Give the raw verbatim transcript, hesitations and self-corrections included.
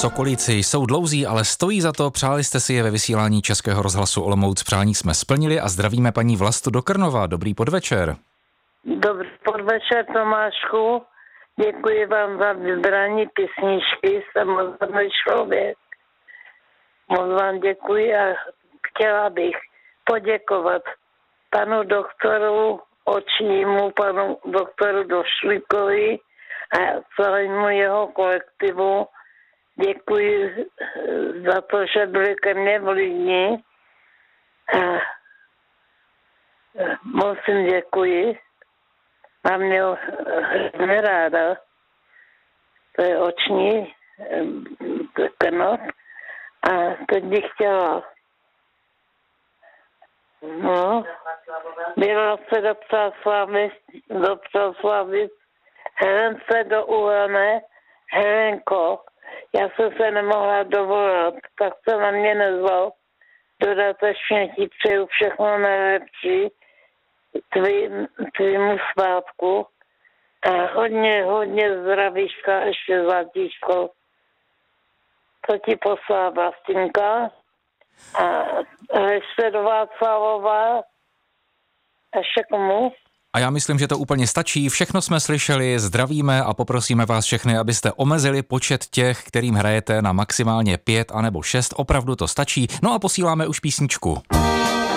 Sokolici jsou dlouzí, ale stojí za to. Přáli jste si je ve vysílání Českého rozhlasu Olomouc. Přání jsme splnili a zdravíme paní Vlastu do Krnova. Dobrý podvečer. Dobrý podvečer, Tomášku. Děkuji vám za vybrání písničky. Jsem moderný člověk. Moc vám děkuji a chtěla bych poděkovat panu doktoru Očnímu, panu doktoru Došlíkovi a celému jeho kolektivu. Děkuji za to, že byli ke mně vlídní. A moc jim děkuji. Mám mě hrozně ráda. To je Oční Krnov. A teď bych chtěla. No, byla se dopřát slavit, dopřát slavit Helence do Uhelné. Helenko, já jsem se nemohla dovolat, tak se na mě nezval. Dodatečně ti přeju všechno nejlepší tvým, tvýmu svátku a hodně, hodně zdravíčka ještě zlatíčko. To ti poslala Vlastinka a ještě do Václavova ještě komu? A já myslím, že to úplně stačí. Všechno jsme slyšeli, zdravíme a poprosíme vás všechny, abyste omezili počet těch, kterým hrajete na maximálně pět anebo šest. Opravdu to stačí. No a posíláme už písničku.